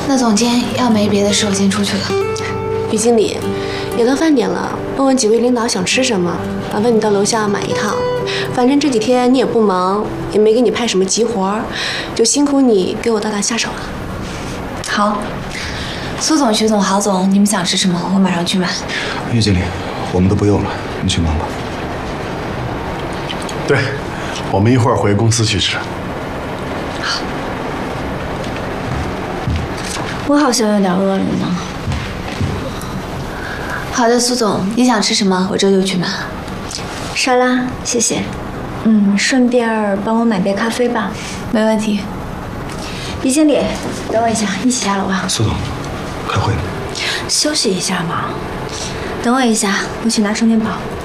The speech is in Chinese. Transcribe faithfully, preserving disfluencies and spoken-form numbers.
那总监要没别的事，我先出去了。 于经理，也到饭点了，问问几位领导想吃什么，麻烦你到楼下买一趟。反正这几天你也不忙，也没给你派什么急活，就辛苦你给我打打下手了。 好，苏总、徐总、郝总，你们想吃什么，我马上去买。 于经理，我们都不用了，你去忙吧。 对，我们一会儿回公司去吃。 好。 我好像有点饿了呢。 好的，苏总，你想吃什么，我这就去买。 沙拉，谢谢。嗯，顺便帮我买杯咖啡吧。 没问题。 于经理，等我一下，一起下楼吧。 苏总，开会呢。 休息一下嘛。等我一下，我去拿充电宝。